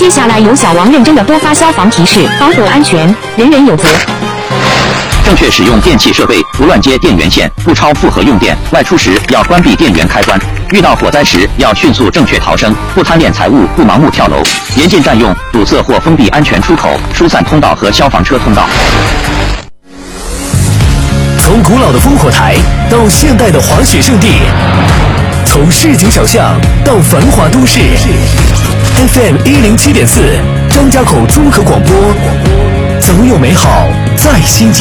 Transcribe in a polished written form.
接下来由小王认真的多发消防提示，防火安全，人人有责。 正确使用电器设备，不乱接电源线，不超负荷用电。外出时要关闭电源开关。遇到火灾时要迅速正确逃生，不贪恋财物，不盲目跳楼。严禁占用、堵塞或封闭安全出口、疏散通道和消防车通道。 从古老的烽火台到现代的滑雪胜地，从市井小巷到繁华都市 ，FM 107.4，张家口综合广播，总有美好在心间。